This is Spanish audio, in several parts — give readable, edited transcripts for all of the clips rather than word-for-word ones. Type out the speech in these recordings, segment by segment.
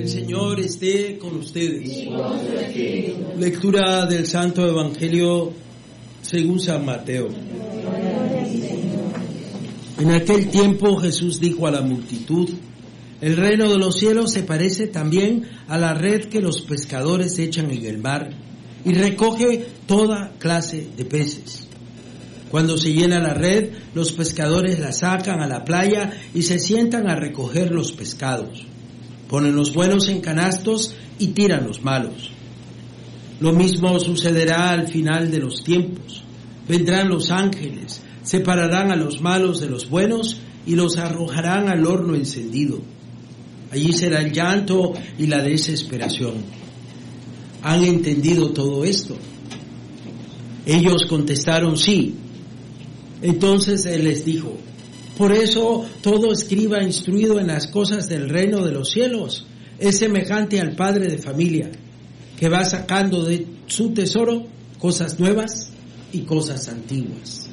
El Señor esté con ustedes. Lectura del Santo Evangelio según San Mateo. En aquel tiempo Jesús dijo a la multitud: el reino de los cielos se parece también a la red que los pescadores echan en el mar y recoge toda clase de peces. Cuando se llena la red, los pescadores la sacan a la playa y se sientan a recoger los pescados. Ponen los buenos en canastos y tiran los malos. Lo mismo sucederá al final de los tiempos. Vendrán los ángeles, separarán a los malos de los buenos y los arrojarán al horno encendido. Allí será el llanto y la desesperación. ¿Han entendido todo esto? Ellos contestaron sí. Entonces Él les dijo: por eso todo escriba instruido en las cosas del reino de los cielos es semejante al padre de familia, que va sacando de su tesoro cosas nuevas y cosas antiguas.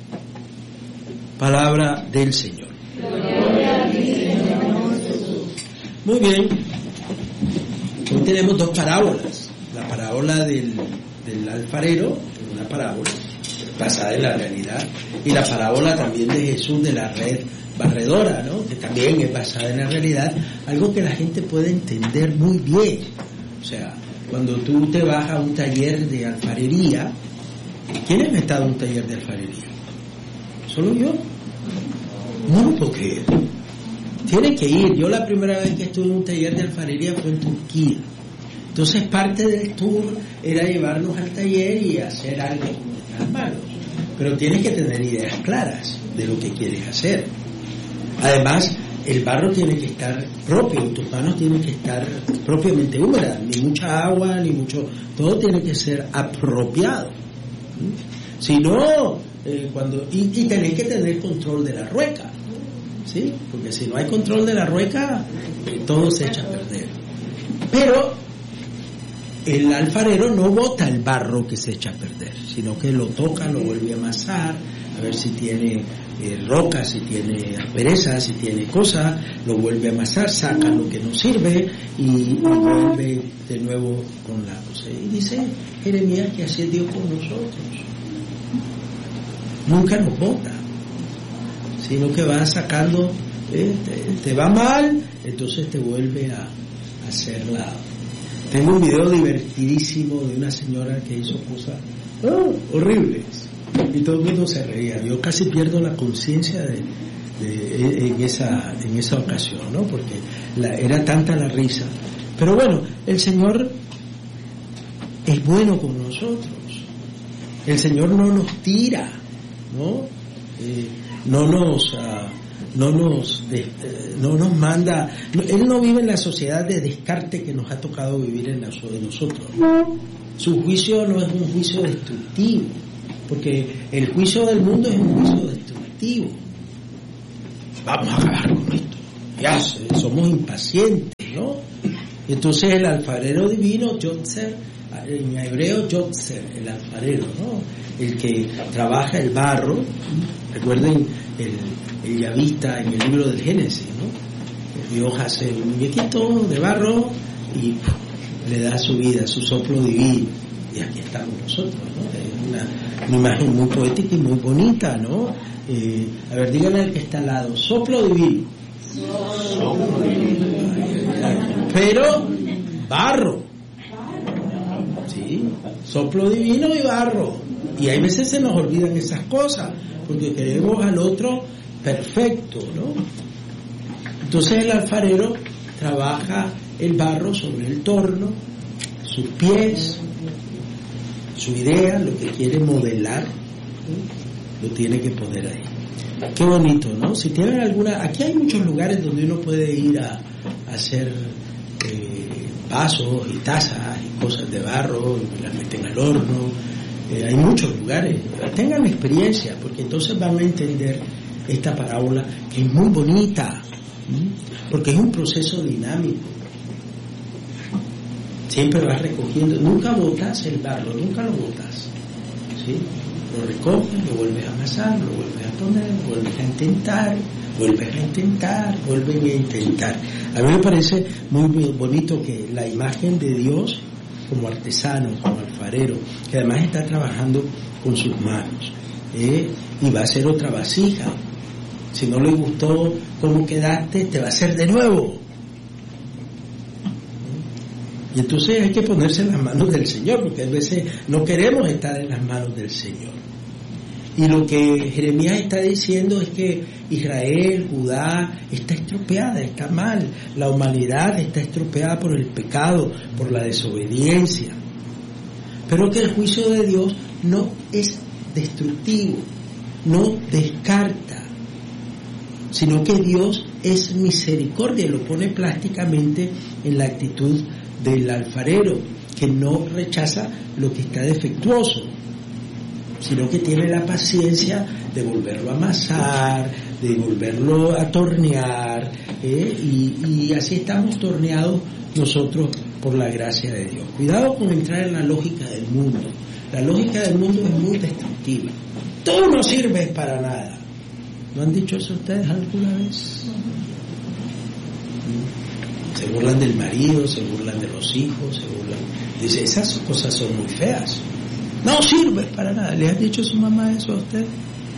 Palabra del Señor. Gloria a ti, Señor Jesús. Muy bien. Hoy tenemos dos parábolas. La parábola del alfarero, una parábola basada en la realidad, y la parábola también de Jesús de la red barredora, ¿no? Que también es basada en la realidad, algo que la gente puede entender muy bien. O sea, cuando tú te vas a un taller de alfarería, ¿quién ha estado en un taller de alfarería? ¿Solo yo? No lo puedo creer. Tienes que ir. Yo la primera vez que estuve en un taller de alfarería fue en Turquía. Entonces parte del tour era llevarnos al taller y hacer algo con nuestras manos. Pero tienes que tener ideas claras de lo que quieres hacer. Además, el barro tiene que estar propio, tus manos tienen que estar propiamente húmedas, ni mucha agua, ni mucho... Todo tiene que ser apropiado. Si no, y tenés que tener control de la rueca, ¿sí? Porque si no hay control de la rueca, todo se echa a perder. Pero el alfarero no bota el barro que se echa a perder, sino que lo toca, lo vuelve a amasar, a ver si tiene rocas, si tiene asperezas, si tiene cosas, lo vuelve a amasar, saca lo que no sirve y vuelve de nuevo con la cosa. Y dice Jeremías que así es Dios con nosotros. Nunca nos bota, sino que va sacando, te va mal, entonces te vuelve a hacerla. Tengo un video divertidísimo de una señora que hizo cosas horribles y todo el mundo se reía. Yo casi pierdo la conciencia en esa ocasión, ¿no? Porque era tanta la risa. Pero bueno, el Señor es bueno con nosotros. El Señor no nos tira, ¿no? No nos manda. Él no vive en la sociedad de descarte que nos ha tocado vivir en nosotros. Su juicio no es un juicio destructivo, porque el juicio del mundo es un juicio destructivo. Vamos a acabar con esto, ya somos impacientes, ¿no? Entonces el alfarero divino, Yotzer, en hebreo Yotzer, el alfarero, ¿no? El que trabaja el barro. Recuerden el yavista en el libro del Génesis, ¿no? Dios hace un muñequito de barro y le da su vida, su soplo divino, y aquí estamos nosotros, ¿no? Es una imagen muy poética y muy bonita, ¿no? A ver, díganle al que está al lado: soplo divino. Soplo divino. Pero barro, ¿sí? Soplo divino y barro. Y hay veces se nos olvidan esas cosas porque queremos al otro perfecto, ¿no? Entonces el alfarero trabaja el barro sobre el torno, sus pies, su idea, lo que quiere modelar, ¿no? Lo tiene que poner ahí. Qué bonito, ¿no? Si tienen aquí hay muchos lugares donde uno puede ir a hacer vasos y tazas y cosas de barro, y las meten al horno. Hay muchos lugares. Tengan experiencia, porque entonces van a entender esta parábola, que es muy bonita, porque es un proceso dinámico. Siempre vas recogiendo, nunca botas el barro, nunca lo botas, ¿sí? Lo recoges, lo vuelves a amasar, lo vuelves a poner, lo vuelves a intentar, vuelven a intentar. A mí me parece muy bonito que la imagen de Dios como artesano, como alfarero, que además está trabajando con sus manos, y va a hacer otra vasija. Si no le gustó cómo quedaste, te va a hacer de nuevo. Y entonces hay que ponerse en las manos del Señor, porque a veces no queremos estar en las manos del Señor. Y lo que Jeremías está diciendo es que Israel, Judá, está estropeada, está mal. La humanidad está estropeada por el pecado, por la desobediencia. Pero que el juicio de Dios no es destructivo, no descarta, sino que Dios es misericordia, lo pone plásticamente en la actitud del alfarero, que no rechaza lo que está defectuoso, sino que tiene la paciencia de volverlo a amasar, de volverlo a tornear, y así estamos torneados nosotros por la gracia de Dios. Cuidado con entrar en la lógica del mundo. La lógica del mundo es muy destructiva. Todo no sirve para nada. ¿No han dicho eso ustedes alguna vez? Se burlan del marido, se burlan de los hijos, se burlan. Dice, esas cosas son muy feas. No sirve para nada. ¿Le ha dicho su mamá eso a usted?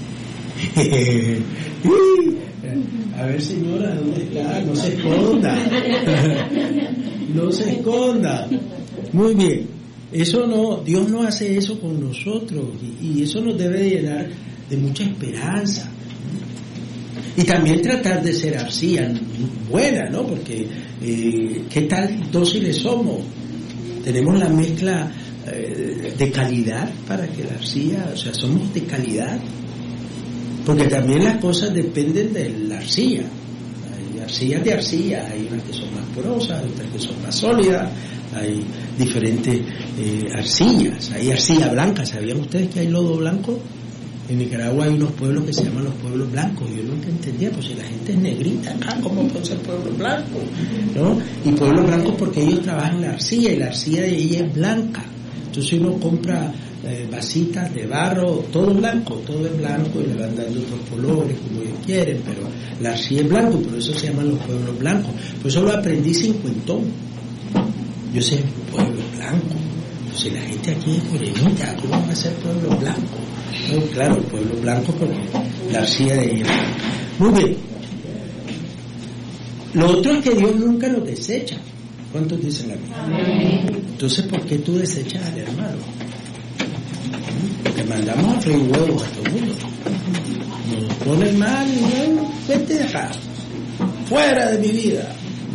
A ver, señora, ¿dónde está? No se esconda. No se esconda. Muy bien. Eso no, Dios no hace eso con nosotros, y eso nos debe llenar de mucha esperanza. Y también tratar de ser arcilla buena, ¿no? Porque ¿qué tal dóciles somos? Tenemos la mezcla de calidad para que la arcilla, o sea, somos de calidad. Porque también las cosas dependen de la arcilla. Hay arcillas de arcilla, hay unas que son más porosas, otras que son más sólidas, hay diferentes arcillas. Hay arcilla blanca. ¿Sabían ustedes que hay lodo blanco? En Nicaragua hay unos pueblos que se llaman los pueblos blancos. Yo nunca entendía, pues si la gente es negrita acá, ¿cómo puede ser pueblo blanco? ¿No? Y pueblos blancos porque ellos trabajan la arcilla, y la arcilla de ella es blanca. Entonces uno compra vasitas de barro, todo es blanco, y le van dando otros colores como ellos quieren, pero la arcilla es blanco, por eso se llaman los pueblos blancos. Por eso lo aprendí cincuentón. Yo sé, pueblo blanco. Si la gente aquí es morenita, ¿cómo va a ser pueblo blanco? No, claro, el pueblo blanco porque la arcilla de ella. Muy bien. Lo otro es que Dios nunca nos desecha. ¿Cuántos dicen amén? Entonces, ¿por qué tú desechas al hermano? Porque mandamos a freír huevos a todo el mundo. Nos ponen mal y bueno, vete de acá. Fuera de mi vida.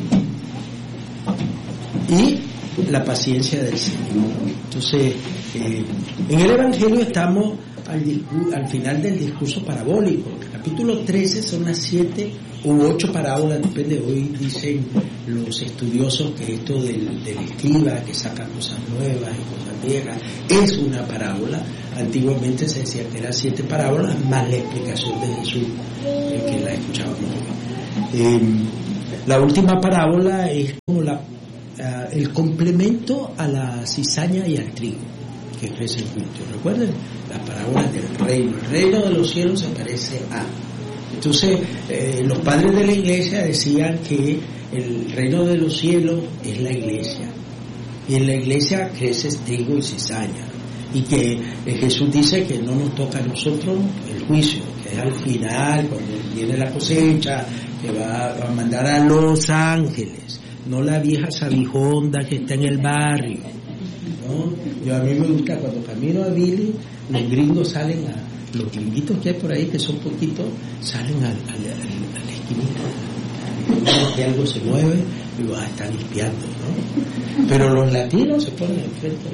Y la paciencia del Señor. Entonces, en el Evangelio estamos al final del discurso parabólico. Capítulo 13 son las 7 u 8 parábolas, depende. Hoy dicen los estudiosos que esto del escriba que saca cosas nuevas y cosas viejas es una parábola. Antiguamente se decía que eran 7 parábolas más la explicación de Jesús, que la escuchábamos hoy. La última parábola es como el complemento a la cizaña y al trigo, que es el juicio. Recuerden las parábolas del reino. El reino de los cielos se parece a. Entonces, los padres de la iglesia decían que el reino de los cielos es la iglesia. Y en la iglesia crece trigo y cizaña. Y que Jesús dice que no nos toca a nosotros el juicio, que es al final, cuando viene la cosecha, que va a mandar a los ángeles, no la vieja sabijonda que está en el barrio, ¿no? Yo, a mí me gusta cuando camino a Billy, los gringos salen los gringuitos que hay por ahí, que son poquitos, salen a la esquinita, que algo se mueve y están limpiando, ¿no? Pero los latinos se ponen enfrente.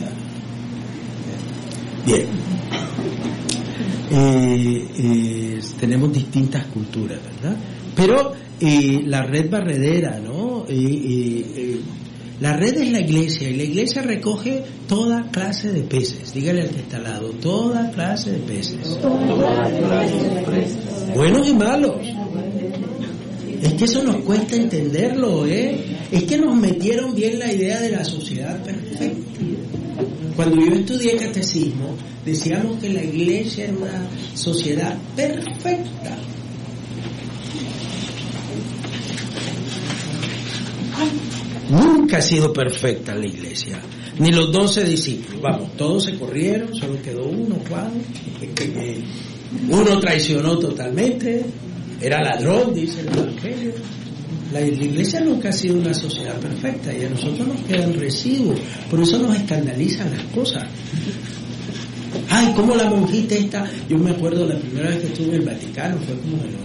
Bien. Tenemos distintas culturas, ¿verdad? Pero la red barredera, ¿no? La red es la iglesia, y la iglesia recoge toda clase de peces. Dígale al que está al lado, toda clase de peces. Buenos y malos. Es que eso nos cuesta entenderlo, Es que nos metieron bien la idea de la sociedad perfecta. Cuando yo estudié catecismo, decíamos que la iglesia era una sociedad perfecta. Nunca ha sido perfecta la iglesia, ni los 12 discípulos. Vamos, todos se corrieron, solo quedó uno, Juan. Uno traicionó totalmente, era ladrón, dice el Evangelio. La iglesia nunca ha sido una sociedad perfecta y a nosotros nos quedan residuos, por eso nos escandalizan las cosas. Ay, como la monjita esta, yo me acuerdo la primera vez que estuve en el Vaticano, fue como en el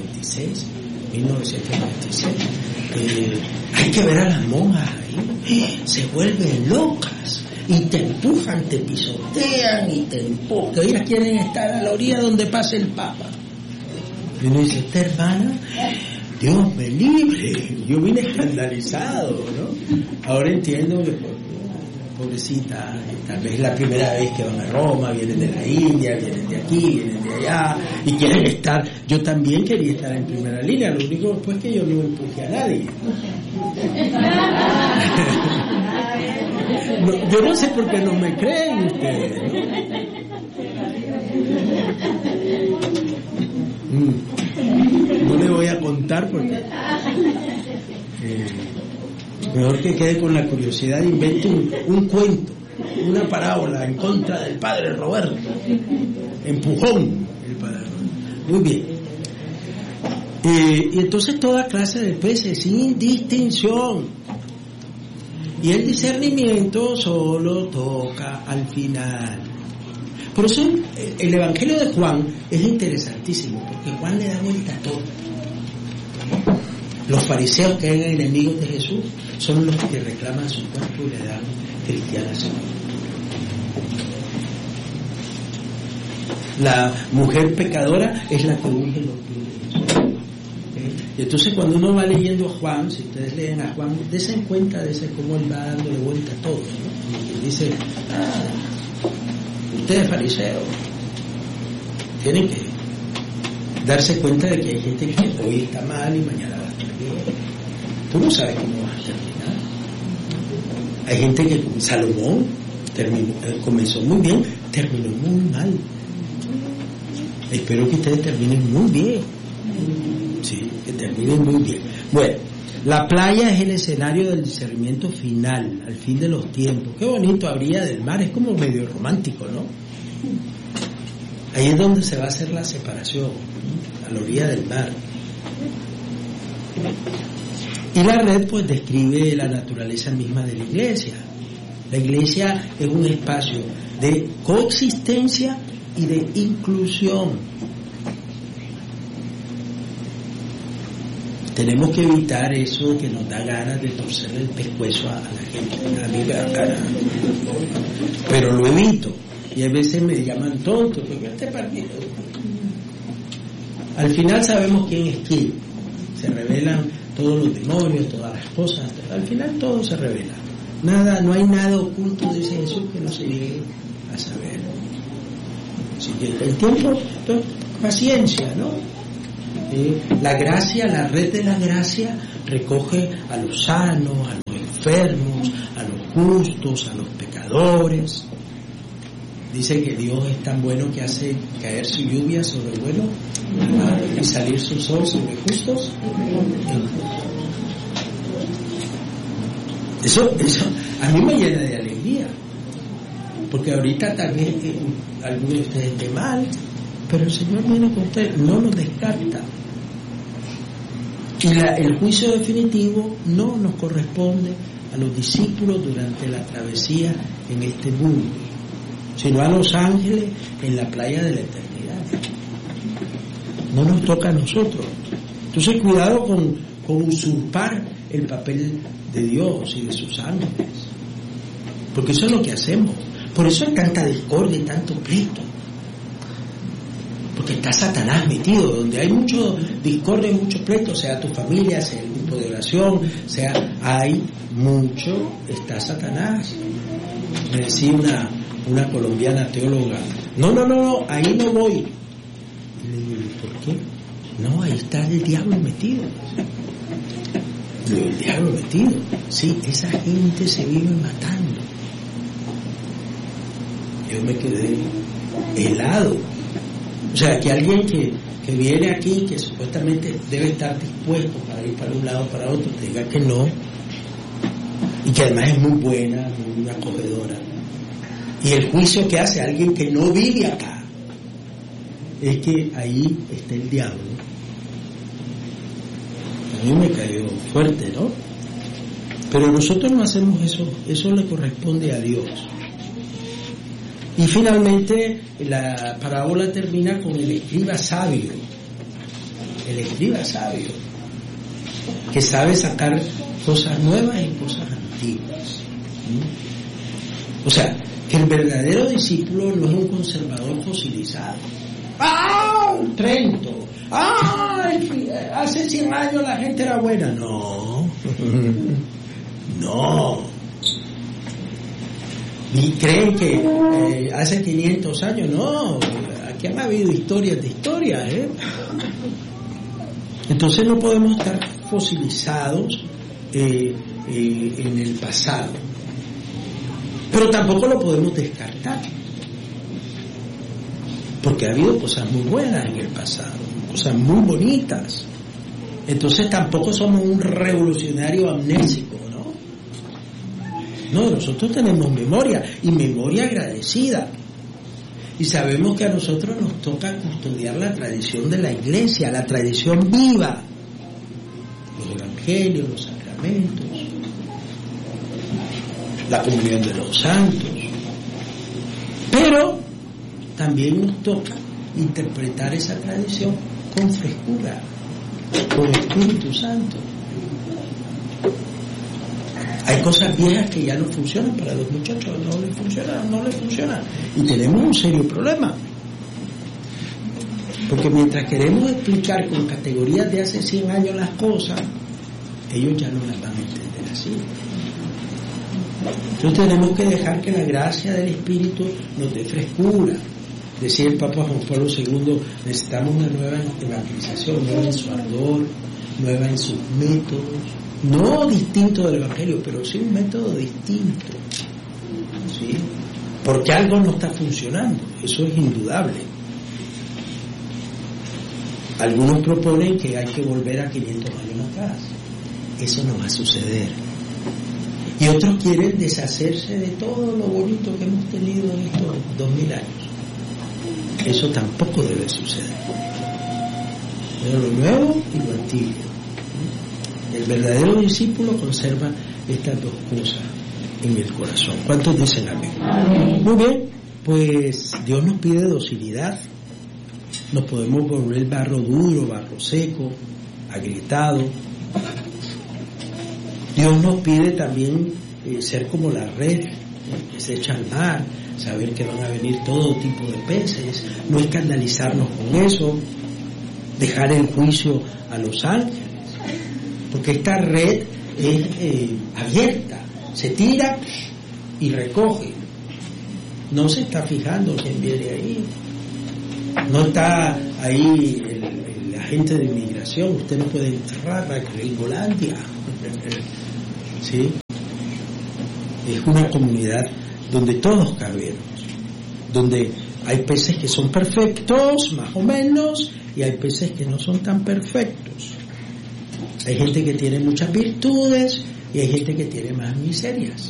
1996. Hay que ver a las monjas ahí, se vuelven locas y te empujan, te pisotean y te empujan, que ellas quieren estar a la orilla donde pase el Papa. Y uno dice, esta hermana, Dios me libre, yo vine escandalizado, ¿no? Ahora entiendo que, pobrecita, tal vez es la primera vez que van a Roma, vienen de la India, vienen de aquí, vienen de allá, y quieren estar. Yo también quería estar en primera línea, lo único pues que yo no empujé a nadie. No, yo no sé por qué no me creen ustedes, ¿no? No le voy a contar porque mejor que quede con la curiosidad, invente un cuento, una parábola en contra del padre Roberto. Empujón el padre Roberto. Muy bien. Y entonces toda clase de peces sin distinción, y el discernimiento solo toca al final. Por eso el Evangelio de Juan es interesantísimo, porque Juan le da vuelta a todo. Los fariseos, que eran enemigos de Jesús, son los que reclaman su cuerpo y le dan cristianas. La mujer pecadora es la que unge los pies de Jesús. Y entonces cuando uno va leyendo a Juan, si ustedes leen a Juan, dense cuenta de cómo él va dándole vuelta a todo, ¿no? Y dice, ustedes fariseos tienen que darse cuenta de que hay gente que hoy está mal y mañana va a estar bien. Tú no sabes cómo vas a terminar. Hay gente que Salomón comenzó muy bien, terminó muy mal. Espero que ustedes terminen muy bien. Sí, que terminen muy bien. Bueno, la playa es el escenario del discernimiento final, al fin de los tiempos. Qué bonito, a orilla del mar, es como medio romántico, ¿no? Ahí es donde se va a hacer la separación, ¿no? A la orilla del mar. Y la red pues describe la naturaleza misma de la iglesia. La iglesia es un espacio de coexistencia y de inclusión. Tenemos que evitar eso que nos da ganas de torcerle el pescuezo a la gente. A mí me da ganas, pero lo evito. Y a veces me llaman tonto, porque este partido. Al final sabemos quién es quién. Se revelan todos los demonios, todas las cosas. Al final todo se revela. Nada, no hay nada oculto, dice Jesús, que no se llegue a saber. Así que el tiempo, entonces, paciencia, ¿no? La gracia, la red de la gracia recoge a los sanos, a los enfermos, a los justos, a los pecadores. Dice que Dios es tan bueno que hace caer su lluvia sobre buenos y salir su sol sobre justos. Eso a mí me llena de alegría, porque ahorita también algunos de ustedes estén mal, pero el Señor viene con ustedes, no nos descarta. Y el juicio definitivo no nos corresponde a los discípulos durante la travesía en este mundo, sino a los ángeles en la playa de la eternidad. No nos toca a nosotros. Entonces cuidado con usurpar el papel de Dios y de sus ángeles, porque eso es lo que hacemos. Por eso hay tanta discordia y tanto pleito, porque está Satanás metido. Donde hay mucho discordia y mucho pleito, sea tu familia, sea el grupo de oración, está Satanás. Me decía una colombiana teóloga, no, ahí no voy. Y le digo, ¿por qué? No, ahí está el diablo metido. El diablo metido. Sí, esa gente se vive matando. Yo me quedé helado. O sea, que alguien que viene aquí, que supuestamente debe estar dispuesto para ir para un lado o para otro, te diga que no. y que además es muy buena, muy acogedora. Y el juicio que hace alguien que no vive acá es que ahí está el diablo. A mí me cayó fuerte, ¿no? Pero nosotros no hacemos eso, eso le corresponde a Dios. Y finalmente la parábola termina con el escriba sabio, que sabe sacar cosas nuevas y cosas antiguas. O sea, que el verdadero discípulo no es un conservador fosilizado. ¡Ah! Un Trento. ¡Ah! Hace 100 años la gente era buena. No. No. Ni creen que hace 500 años. No. Aquí han habido historias de historias, ¿eh? Entonces no podemos estar fosilizados en el pasado. Pero tampoco lo podemos descartar. Porque ha habido cosas muy buenas en el pasado, cosas muy bonitas. Entonces tampoco somos un revolucionario amnésico, ¿no? No, nosotros tenemos memoria, y memoria agradecida. Y sabemos que a nosotros nos toca custodiar la tradición de la iglesia, la tradición viva, los evangelios, los sacramentos, la comunión de los santos. Pero también nos toca interpretar esa tradición con frescura, con el Espíritu Santo. Hay cosas viejas que ya no funcionan para los muchachos, no les funcionan. Y tenemos un serio problema. Porque mientras queremos explicar con categorías de hace 100 años las cosas, ellos ya no las van a entender así. Entonces tenemos que dejar que la gracia del Espíritu nos dé frescura. Decía el Papa Juan Pablo II, necesitamos una nueva evangelización, nueva en su ardor, nueva en sus métodos, no distinto del Evangelio, pero sí un método distinto, ¿sí? Porque algo no está funcionando, eso es indudable. Algunos proponen que hay que volver a 500 años atrás, eso no va a suceder. Y otros quieren deshacerse de todo lo bonito que hemos tenido en estos 2000 años. Eso tampoco debe suceder. Pero lo nuevo y lo antiguo. El verdadero discípulo conserva estas dos cosas en el corazón. ¿Cuántos dicen amén? Amén. Muy bien, pues Dios nos pide docilidad. Nos podemos volver barro duro, barro seco, agrietado. Dios nos pide también ser como la red que se echa al mar, saber que van a venir todo tipo de peces, no escandalizarnos con eso, dejar el juicio a los ángeles, porque esta red es abierta, se tira y recoge, no se está fijando quién viene ahí, no está ahí el agente de inmigración, usted no puede entrar a Gringolandia. ¿Sí? Es una comunidad donde todos cabemos, donde hay peces que son perfectos, más o menos, y hay peces que no son tan perfectos. Hay gente que tiene muchas virtudes y hay gente que tiene más miserias.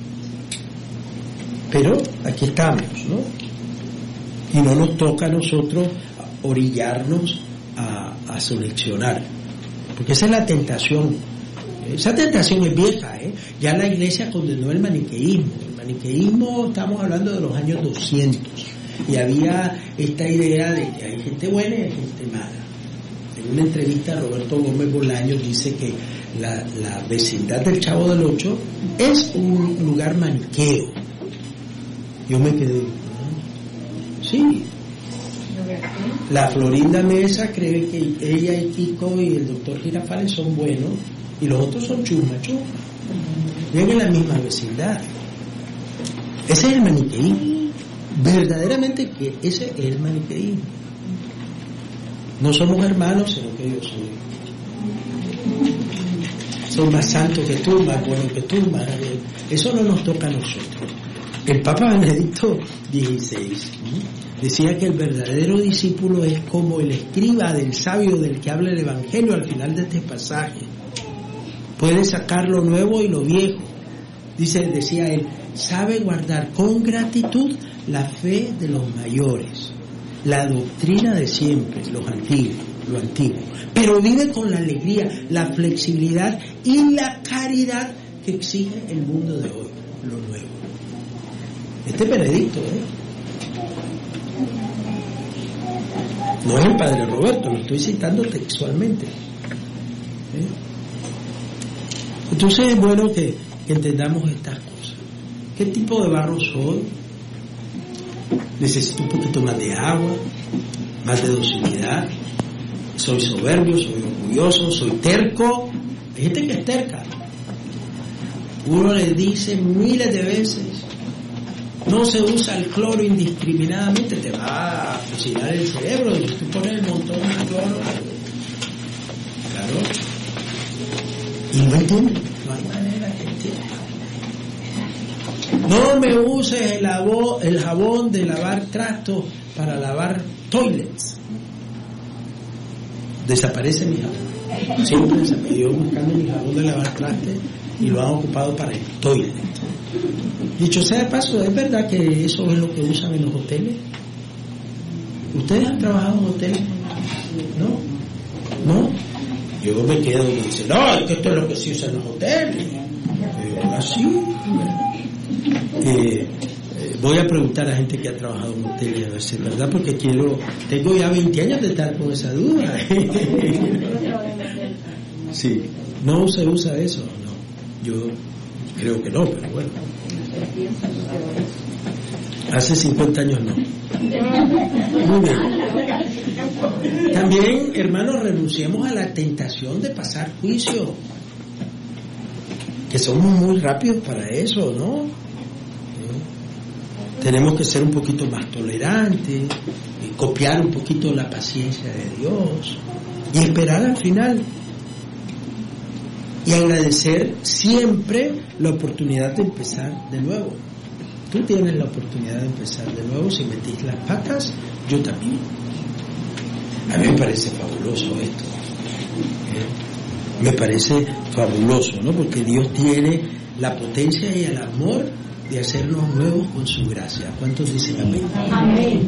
Pero aquí estamos, ¿no? Y no nos toca a nosotros orillarnos a seleccionar, porque esa es la tentación. Esa tentación es vieja, ¿eh? Ya la iglesia condenó el maniqueísmo. El maniqueísmo, estamos hablando de los años 200, y había esta idea de que hay gente buena y hay gente mala. En una entrevista Roberto Gómez Bolaños dice que la vecindad del Chavo del Ocho es un lugar maniqueo. Yo me quedé, ¿no? Sí. La Florinda Mesa cree que ella y Kiko y el doctor Girafales son buenos y los otros son chusma. Viven en la misma vecindad. Ese es el maniqueísmo. Verdaderamente que ese es el maniqueísmo. No somos hermanos, sino que yo soy más santo que tú, más bueno que tú, más... Eso no nos toca a nosotros. El Papa Benedicto XVI decía que el verdadero discípulo es como el escriba del sabio del que habla el Evangelio al final de este pasaje. Puede sacar lo nuevo y lo viejo, decía él, sabe guardar con gratitud la fe de los mayores, la doctrina de siempre, lo antiguo, pero vive con la alegría, la flexibilidad y la caridad que exige el mundo de hoy, lo nuevo. Este es Benedicto, no es el Padre Roberto, lo estoy citando textualmente. Entonces es bueno que entendamos estas cosas. ¿Qué tipo de barro soy? Necesito un poquito más de agua, más de docilidad. Soy soberbio, soy orgulloso, soy terco. Hay gente que es terca. Uno le dice miles de veces, no se usa el cloro indiscriminadamente, te va a fusilar el cerebro. Y tú pones el montón de cloro. Claro. Y no entienden, no hay manera que entiendan. No me uses el jabón de lavar trastos para lavar toilets. Desaparece mi jabón. Siempre desaparece. Yo buscando mi jabón de lavar trastes y lo han ocupado para el toilet. Dicho sea de paso, ¿es verdad que eso es lo que usan en los hoteles? ¿Ustedes han trabajado en hoteles? ¿No? Yo me quedo y dice, no, es que esto es lo que se usa en los hoteles. Así. Voy a preguntar a gente que ha trabajado en hoteles a ver si es verdad, porque tengo ya 20 años de estar con esa duda. Sí, no se usa eso, no. Yo creo que no, pero bueno. Hace 50 años no. Muy bien. También, hermanos, renunciemos a la tentación de pasar juicio, que somos muy rápidos para eso, ¿no? Tenemos que ser un poquito más tolerantes, copiar un poquito la paciencia de Dios y esperar al final y agradecer siempre la oportunidad de empezar de nuevo. Tú tienes la oportunidad de empezar de nuevo. Si metís las patas, yo también. A mí me parece fabuloso esto. Me parece fabuloso, ¿no? Porque Dios tiene la potencia y el amor de hacernos nuevos con su gracia. ¿Cuántos dicen amén? Amén.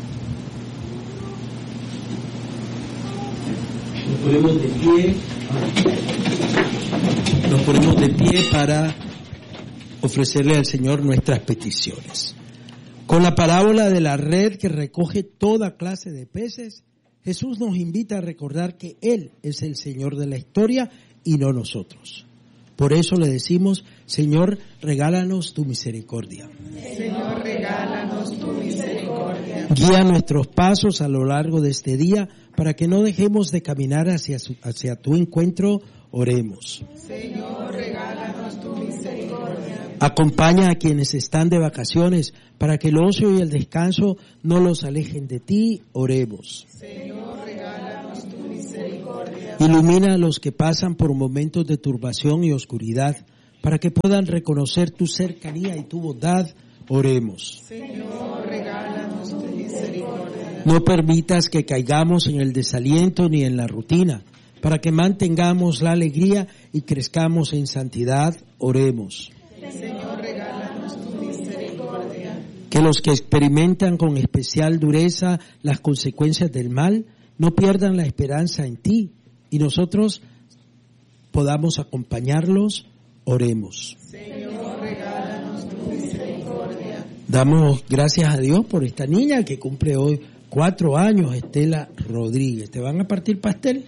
Nos ponemos de pie para ofrecerle al Señor nuestras peticiones. Con la parábola de la red que recoge toda clase de peces, Jesús nos invita a recordar que Él es el Señor de la historia y no nosotros. Por eso le decimos, Señor, regálanos tu misericordia. Señor, regálanos tu misericordia. Guía nuestros pasos a lo largo de este día para que no dejemos de caminar hacia tu encuentro. Oremos. Señor, regálanos tu misericordia. Acompaña a quienes están de vacaciones para que el ocio y el descanso no los alejen de ti. Oremos. Señor, regálanos tu misericordia. Ilumina a los que pasan por momentos de turbación y oscuridad para que puedan reconocer tu cercanía y tu bondad. Oremos. Señor, regálanos tu misericordia. No permitas que caigamos en el desaliento ni en la rutina, para que mantengamos la alegría y crezcamos en santidad. Oremos. Señor, regálanos tu misericordia. Que los que experimentan con especial dureza las consecuencias del mal no pierdan la esperanza en ti y nosotros podamos acompañarlos. Oremos. Señor, regálanos tu misericordia. Damos gracias a Dios por esta niña que cumple hoy 4 años, Estela Rodríguez. ¿Te van a partir pastel?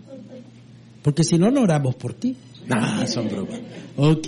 Porque si no, no oramos por ti. Son bromas. Ok,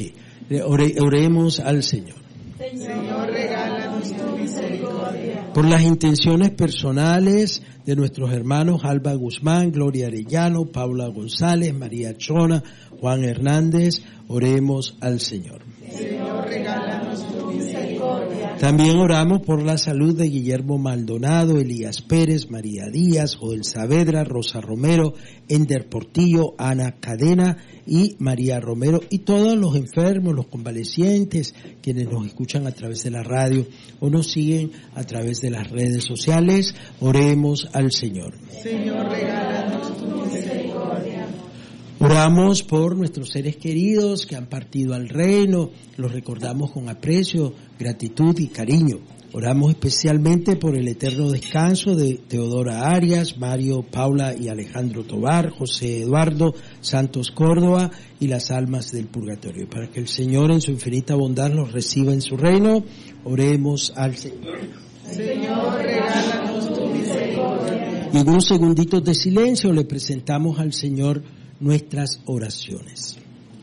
oremos al Señor. Señor, regálanos tu misericordia. Por las intenciones personales de nuestros hermanos Alba Guzmán, Gloria Arellano, Paula González, María Chona, Juan Hernández, oremos al Señor. Señor, regálanos tu misericordia. También oramos por la salud de Guillermo Maldonado, Elías Pérez, María Díaz, Joel Saavedra, Rosa Romero, Ender Portillo, Ana Cadena y María Romero y todos los enfermos, los convalecientes, quienes nos escuchan a través de la radio o nos siguen a través de las redes sociales. Oremos al Señor. Señor, regálanos tu misericordia. Oramos por nuestros seres queridos que han partido al reino, los recordamos con aprecio, gratitud y cariño. Oramos especialmente por el eterno descanso de Teodora Arias, Mario, Paula y Alejandro Tobar, José Eduardo Santos Córdoba y las almas del purgatorio. Para que el Señor en su infinita bondad los reciba en su reino, oremos al Señor. Señor, regálanos tu misericordia. Y en unos segunditos de silencio le presentamos al Señor nuestras oraciones.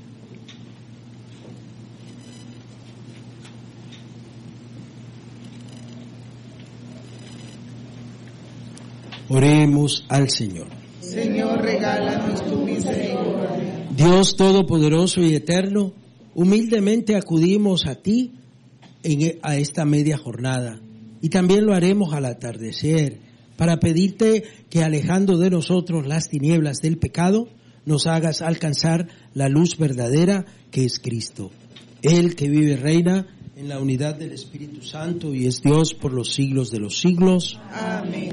Oremos al Señor. Señor, regálanos tu misericordia. Dios Todopoderoso y Eterno, humildemente acudimos a ti a esta media jornada y también lo haremos al atardecer para pedirte que alejando de nosotros las tinieblas del pecado, nos hagas alcanzar la luz verdadera que es Cristo. Él que vive y reina en la unidad del Espíritu Santo y es Dios por los siglos de los siglos. Amén.